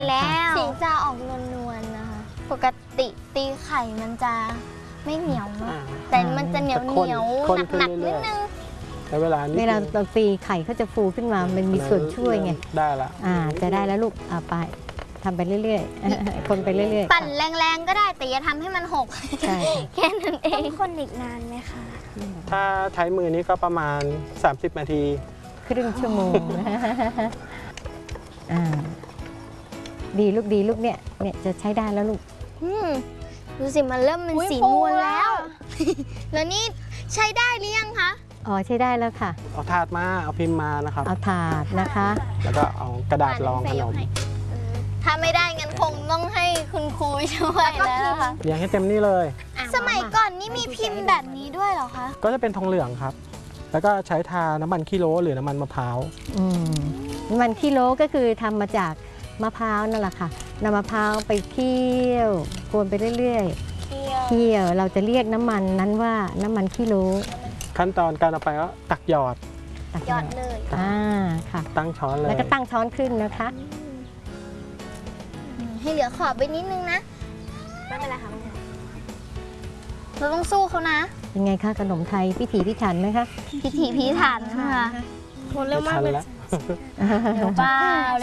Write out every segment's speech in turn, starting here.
แล้วสีจะออกนวลๆนะคะปกติตีไข่มันจะไม่เหนียวเนาะแต่มันจะเหนียวหนักนิดนึงแต่เวลาเราตีไข่เขาจะฟูขึ้นมามันมีส่วนช่วยไงได้ละจะได้แล้วลูกไปทำไปเรื่อยๆคนไปเรื่อยๆปั่นแรงๆก็ได้แต่อย่าทำให้มันหกใช่แค่นั้นเองคนอีกนานไหมคะถ้าใช้มือนี้ก็ประมาณ30 นาทีครึ่งชั่วโมงดีลูกเนี่ยจะใช้ได้แล้วลูกดูสิมันเริ่มเป็นสีนวลแล้ว แล้วนี่ใช้ได้หรือยังคะใช้ได้แล้วค่ะเอาถาดมาเอาพิมพ์มานะครับเอาถาดนะคะแล้วก็เอากระดาษรองขนมถ้าไม่ได้งั้นคงต้องให้คุณครูช่วยแล้วค่ะเรียงให้เต็มนี่เลยสมัยก่อนนี่มีพิมพ์แบบนี้ด้วยเหรอคะก็จะเป็นทองเหลืองครับแล้วก็ใช้ทาน้ำมันขี้โม้หรือน้ำมันมะพร้าวน้ำมันขี้โม้ก็คือทำมาจากมะพร้าวนั่นแหละค่ะนำมะพร้าวไปเคี่ยวกวนไปเรื่อยๆเคี่ยวเราจะเรียกน้ำมันนั้นว่าน้ำมันขี้โม้ขั้นตอนการเอาไปก็ตักหยอดเลยค่ะตั้งช้อนเลยแล้วก็ตั้งช้อนขึ้นนะคะให้เหลือขอบไปนิดนึงนะไม่เป็นไรค่ะเราต้องสู้เขานะยังไงคะขนมไทยพิถีพิถันไหมคะพิถีพิถันค่ะคนเร็วมากเลยเร็วเปล่า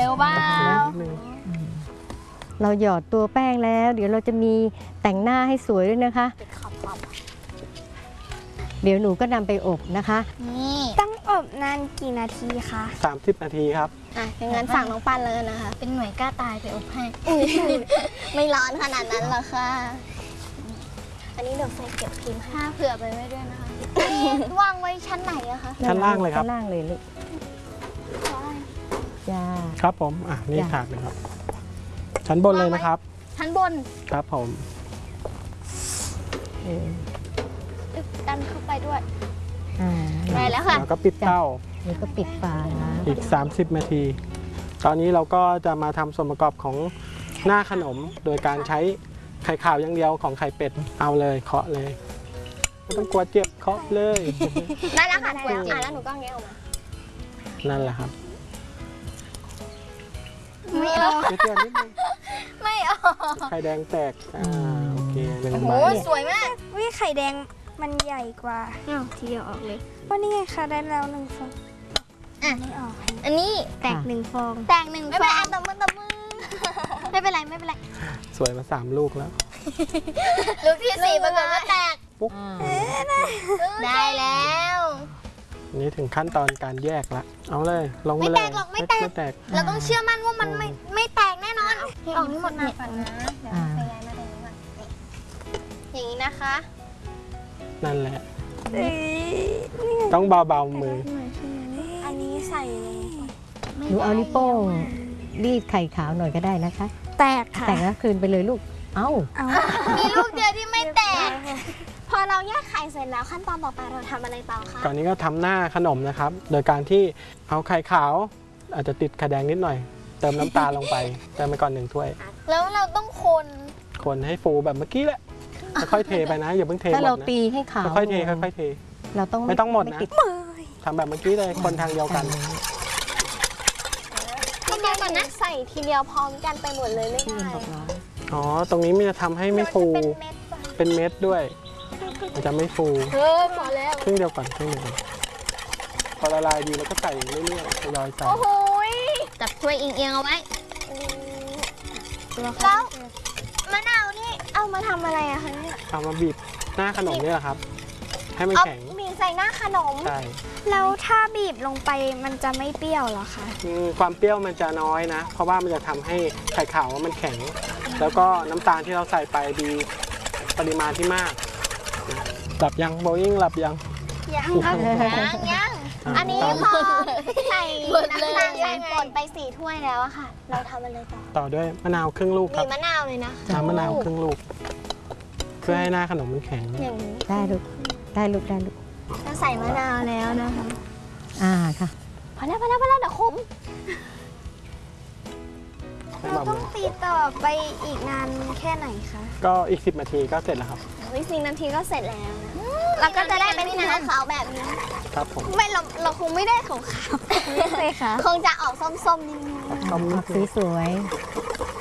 เราหยอดตัวแป้งแล้วเดี๋ยวเราจะมีแต่งหน้าให้สวยด้วยนะคะเดี๋ยวหนูก็นำไปอบนะคะนี่ต้องอบนานกี่นาทีคะ 30 นาทีครับอย่างนั้นสั่งน้องปันเลยนะคะเป็นหน่วยกล้าตายไปอบให้ไม่ร้อนขนาดนั้นหรอกค่ะอันนี้เดี๋ยวใส่เก็บพิมพ์ให้เผื่อไปไว้ด้วยนะคะวางไว้ชั้นไหนอะคะชั้นล่างเลยครับชั้นล่างเลยลูกจ้าครับผมนี่ถาดเลยครับชั้นบนเลยนะครับชั้นบนครับผมดันเข้าไปด้วยได้แล้วค่ะแล้วก็ปิดเตาแล้วก็ปิดฝาอีก30 นาทีตอนนี้เราก็จะมาทำส่วนประกอบของหน้าขนมโดยการใช้ไข่ขาวอย่างเดียวของไข่เป็ดเอาเลยเคาะเลยไม่ต้องกลัวเจ็บเคาะเลยได้แล้วค่ะแล้วหนูก็แงะออกมานั่นแหละครับไม่ออกไม่ออกไข่แดงแตกโอเคเป็นใบสวยมากไข่แดงมันใหญ่กว่าทีเดียวออกเลยว่านี่ไงคะได้แล้ว1 ฟองไม่ออกอันนี้แตก1 ฟองแตก1 ฟองตบมือไม่เป็นไรสวยมา3 ลูกแล้วลูกที่4ปรากฏว่าแตกปุ๊บได้แล้วนี่ถึงขั้นตอนการแยกละเอาเลยลงไปเลยไม่แตกหรอกไม่แตกเราต้องเชื่อมั่นว่ามันไม่แตกแน่นอนให้ออกนี่หมดนะอย่างนี้นะคะนั่นแหละต้องเบาๆมืออันนี้ใส่หนูเอานิ้วโป้งรีดไข่ขาวหน่อยก็ได้นะคะแตกค่ะแตกแล้วคืนไปเลยลูกมีลูกเดียวที่ไม่แตกพอเราแยกไข่เสร็จแล้วขั้นตอนต่อไปเราทำอะไรต่อคะก่อนนี้ก็ทำหน้าขนมนะครับโดยการที่เอาไข่ขาวอาจจะติดไข่แดงนิดหน่อยเติมน้ำตาลลงไปเติมไปก่อน1 ถ้วยแล้วเราต้องคนให้ฟูแบบเมื่อกี้แหละค่อยๆเทไปนะอย่าเพิ่งเทหมดนะถ้าเราตีให้ขาวค่อยๆเทเราต้องไม่ต้องหมดนะทำแบบเมื่อกี้เลยคนทางเดียวกันเดี๋ยวก่อนนะใส่ทีเดียวพร้อมกันไปหมดเลยไม่ได้ตรงนี้มันจะทำให้ไม่ฟูเป็นเม็ดด้วยมันจะไม่ฟูพอแล้วครึ่งเดียวก่อนพอละลายดีแล้วก็ใส่เรื่อยๆทยอยใส่โอ้โหจับถ้วยเอียงเอาไว้แล้วมะนาวนี่เอามาทำอะไรอะคะเนี่ยเอามาบีบหน้าขนมนี่แหละครับให้มันแข็งบีบใส่หน้าขนมใช่แล้วถ้าบีบลงไปมันจะไม่เปรี้ยวหรอคะความเปรี้ยวมันจะน้อยนะเพราะว่ามันจะทำให้ไข่ขาวมันแข็งแล้วก็น้ำตาลที่เราใส่ไปดีปริมาณที่มากหลับยังโบยิ่งหลับยังอันนี้พอใส่น้ำตาลใส่ป่นไป4 ถ้วยแล้วอะค่ะเราทำอะไรต่อด้วยมะนาวครึ่งลูกครับมีมะนาวเลยนะน้ำมะนาวครึ่งลูกเพื่อให้หน้าขนมมันแข็งได้ลูกเราใส่มะนาวแล้วนะคะค่ะพอแล้วเดี๋ยวขมเราต้องตีต่อไปอีกนานแค่ไหนคะก็อีก10 นาทีก็เสร็จแล้วครับอีก10 นาทีก็เสร็จแล้วนะเราก็จะได้เป็นสีขาวแบบนี้ครับผมไม่เราคงไม่ได้ขาวเลยค่ะคงจะออกส้มๆนิดนึงสีสวย